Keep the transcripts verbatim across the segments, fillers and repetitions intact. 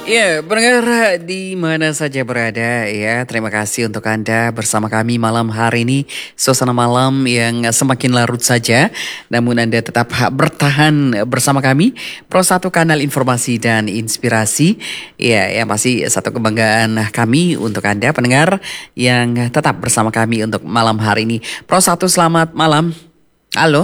Ya, pendengar di mana saja berada ya, terima kasih untuk Anda bersama kami malam hari ini. Suasana malam yang semakin larut saja, namun Anda tetap bertahan bersama kami. Pro satu kanal informasi dan inspirasi. Ya, yang masih satu kebanggaan kami untuk Anda pendengar yang tetap bersama kami untuk malam hari ini. Pro satu selamat malam. Halo.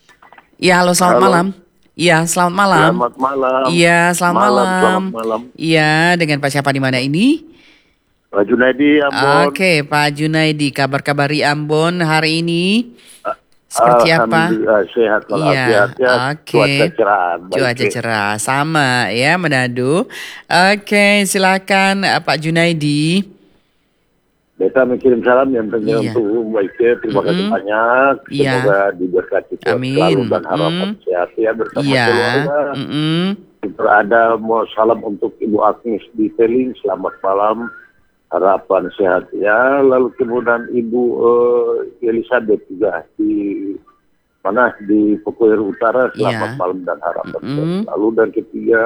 Ya, halo selamat Halo. malam. Iya, selamat malam. Selamat malam. Iya, selamat malam. malam. Selamat malam. Iya, dengan Pak siapa di mana ini? Pak Junaidi, Ambon. Oke, Pak Junaidi, kabar-kabar di Ambon hari ini seperti apa? Alhamdulillah sehat walafiat Iya, ya. oke. Cuaca cerah. baik. Cuaca cerah, sama ya Manado. Oke, silakan eh, Pak Junaidi. Beta mengirim salam yang tentunya Iya. untuk baiknya. Terima kasih Mm-mm. banyak. Iya. Semoga diberkati Tuhan Amin. selalu dan harapan Mm-mm. sehat ya bersama Iya. keluarga. Mm-mm. Berada mau salam untuk Ibu Agnes di Teling. Selamat malam. Harapan sehat ya. Lalu kemudian Ibu eh, Elizabeth juga di mana di Pokoir Utara. Selamat Iya. malam dan harapan Mm-mm. sehat. Lalu dan ketiga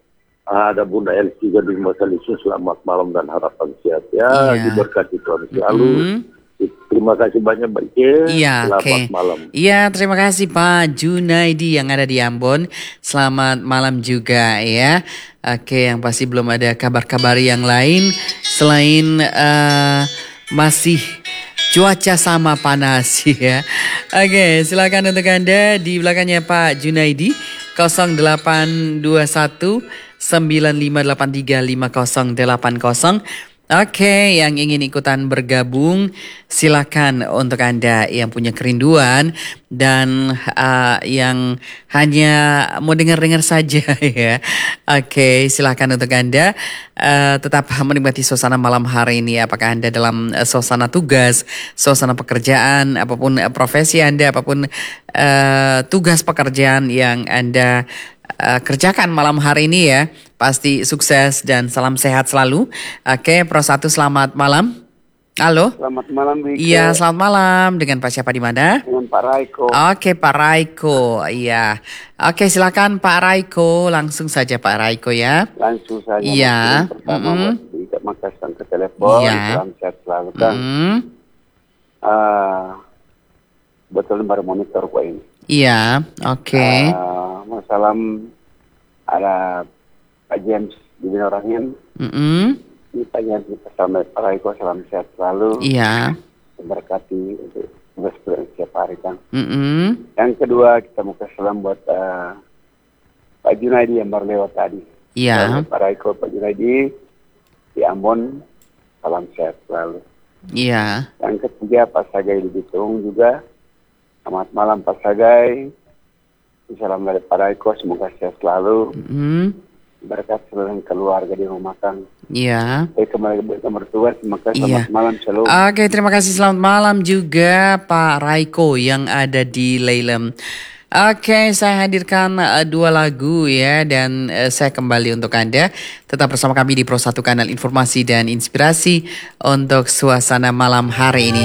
ada Bunda Elsie juga di Masalisu. Selamat malam dan harapan sehat ya. Iya. Diberkati Tuhan selalu. Mm-mm. Terima kasih banyak Mbak Ike. Iya, Selamat oke. malam. Iya, terima kasih Pak Junaidi yang ada di Ambon. Selamat malam juga ya. Oke, yang pasti belum ada kabar-kabar yang lain selain eh, masih cuaca sama panas ya. Oke, silakan untuk Anda di belakangnya Pak Junaidi nol delapan dua satu sembilan lima delapan tiga lima nol delapan nol. Oke, yang ingin ikutan bergabung silakan untuk Anda yang punya kerinduan dan uh, yang hanya mau dengar-dengar saja ya. Oke, silakan untuk Anda uh, tetap menikmati suasana malam hari ini. Apakah Anda dalam uh, suasana tugas, suasana pekerjaan, apapun uh, profesi Anda, apapun uh, tugas pekerjaan yang Anda Uh, kerjakan malam hari ini ya. Pasti sukses dan salam sehat selalu. Oke, Pro satu selamat malam. Halo. Selamat malam, Wike. Iya, selamat malam. Dengan Pak siapa di mana? Dengan Pak Raiko. Oke, Pak Raiko. Iya. Oke, silakan Pak Raiko. Langsung saja Pak Raiko ya. Langsung saja. Iya. Pertama Mm-mm. buat Wike Makassar ke telepon. Iya. Salam sehat selalu kan. Mm. Ah, betul baru monitor kok ini. Iya, oke. Ah, mau salam ada Pak James di Binorangin. Mm-mm. Ini Pak James bersama Pak Raiko, salam sehat selalu. Iya. Berkati untuk tugas setiap hari kan. Mm-mm. Yang kedua kita mau kasih salam buat ah, Pak Junaidi yang baru lewat tadi. Iya. Pak Raiko, Pak Junaidi di Ambon, salam sehat selalu. Iya. Yang ketiga Pak Sagai di Bitung juga, selamat malam Pak Sagai. Salam dari Pak Raiko, semoga sehat selalu. Mm. Berkat seluruh keluarga di rumah kan. Iya. Saya kembali ke bertugas, maka Iya. selamat malam selalu. Oke, terima kasih. Selamat malam juga Pak Raiko yang ada di Leilem. Oke, saya hadirkan uh, dua lagu ya dan uh, saya kembali untuk Anda. Tetap bersama kami di Pro satu Kanal Informasi dan Inspirasi untuk suasana malam hari ini.